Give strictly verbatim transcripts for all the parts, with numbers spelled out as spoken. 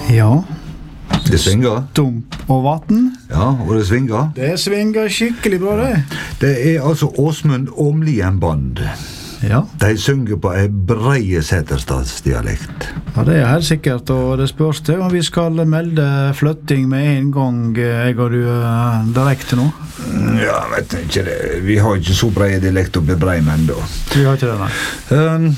Ja. Det svinger. Stump og vatten. Ja, og det svinger. Det svinger skikkelig bra, det. Det er altså Åsmund Åmlien Band. Ja. De synger på en breie Setterstadsdialekt. Ja, det er helt sikkert, og det spørs det om vi skal melde flytting med en gang, jeg og du, uh, direkte nå. Ja, vet du ikke det. Vi har ikke så breie dialekt oppe i Breimen, da. Vi har ikke det, nei. Um,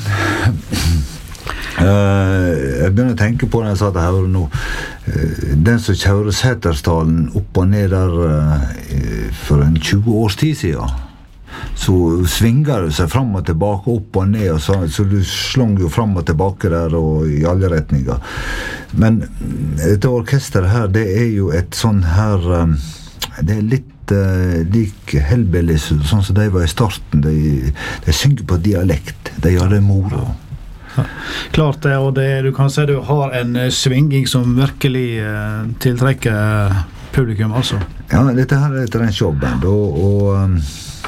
uh, jeg begynner å tenke på det jeg satt her nå. Uh, den som kjører Settersdalen opp og ned der uh, for en tjue års tid siden, så svinger det seg fram og tilbake, opp og ned, og så, så du slong jo fram og tilbake der og i alle retninger. Men dette orkesteret her, det er jo et sånn her, um, det er litt uh, lik Hellbillies, sånn som de var i starten. De, de synger på dialekt, de gjør det moro. Ja, klart det, og det, du kan si du har en uh, svinging som virkelig uh, tiltrekker uh, publikum, altså. Ja, dette her er et rent showband, og, og um,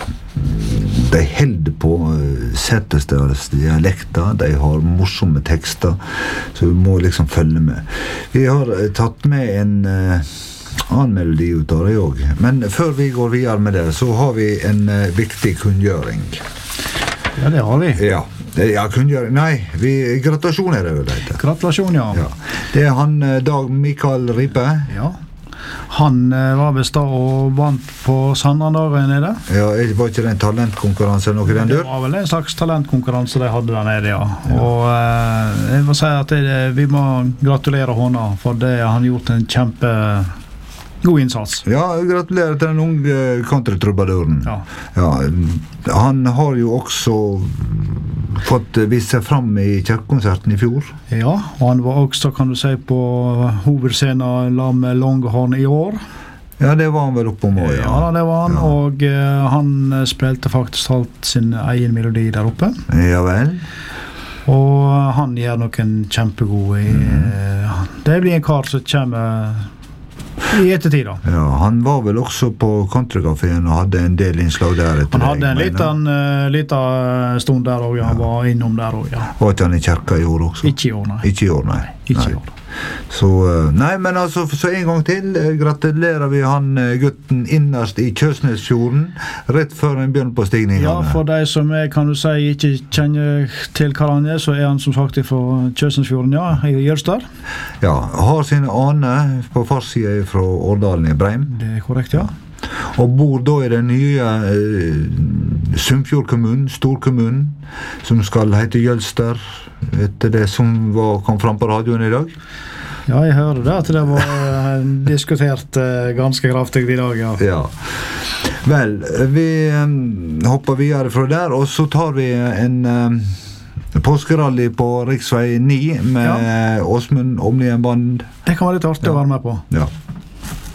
de holder på Setterstads dialekter, de har morsomme tekster, så vi må liksom følge med. Vi har tatt med en uh, annen melodi ut av det også, men før vi går videre med det, så har vi en uh, viktig kunngjøring. Ja, det har vi. Ja, det, ja kunngjøring, nei, vi, gratulasjon er det vel dette. Gratulasjon, ja. Ja. Det er han uh, Dag Mikael Ripe. Ja. Han uh, var best da og vant på Sandrandagen nede. Ja, var ikke det en talentkonkurranse eller noe den dør? Det var vel en slags talentkonkurranse de hadde der nede, ja. ja. Og uh, jeg må si at det, vi må gratulere henne, for det har han gjort en kjempe god innsats. Ja, gratulerer til den unge countrytrubaduren. Ja. Ja, han har jo også fått vist seg fram i kirkekonserten i fjor. Ja, og han var også, kan du si, på hovedscenen la med Longhorn i år. Ja, det var han vel oppe om år, ja. Ja, det var han, ja. Og uh, han spilte faktisk alt sin egen melodi der oppe. Ja vel. Og han gjør noen kjempegode i, mm. uh, det blir en kar som kommer i ettertid da. Ja, han var vel også på Countrycaféen og hadde en del innslag der. Han hadde en liten, uh, liten stund der også, ja. Han var innom der også, ja. Var ikke han i kirka i år også? Ikke i år, nei. Ikke i år, nei. Ikke nei. i år. Så, nei, men altså, så en gang til gratulerer vi han gutten innerst i Kjøsnesfjorden, rett før han begynner på stigningen. Ja, for de som er, kan du si, ikke kjenner til hva han er, så er han som sagt fra Kjøsnesfjorden, ja, i Jølster. Ja, har sine aner på farsiden fra Årdalen i Breim. Det er korrekt, ja. Og bor da i den nye eh, Sunnfjord kommunen, storkommunen, som skal hete Jølster, etter det som var, kom frem på radioen i dag. Ja, jeg hører det, at det var uh, diskutert uh, ganske kraftig i dag, ja. Ja. Vel, vi um, hopper videre fra der, og så tar vi en um, påskerally på riksvei ni med ja. Åsmund Åmlien Band. Det kan være litt artig ja. å være med på. Ja.